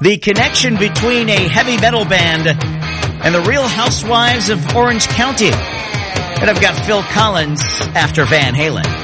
the connection between a heavy metal band and the Real Housewives of Orange County. And I've got Phil Collins after Van Halen.